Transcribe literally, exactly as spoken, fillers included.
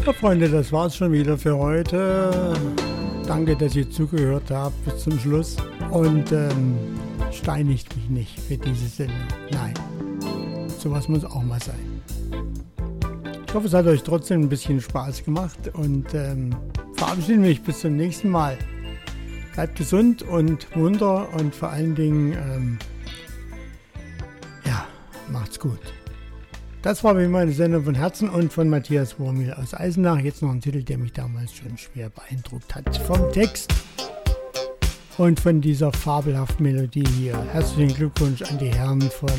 Ja, Freunde, das war's schon wieder für heute. Danke, dass ihr zugehört habt bis zum Schluss. Und ähm, steinigt mich nicht für diese Sendung. Nein, sowas muss auch mal sein. Ich hoffe, es hat euch trotzdem ein bisschen Spaß gemacht und ähm, verabschiede mich bis zum nächsten Mal. Bleibt gesund und munter und vor allen Dingen, ähm, ja, macht's gut. Das war wie meine Sendung von Herzen und von Matthias Wurmil aus Eisenach. Jetzt noch ein Titel, der mich damals schon schwer beeindruckt hat. Vom Text und von dieser fabelhaften Melodie hier. Herzlichen Glückwunsch an die Herren von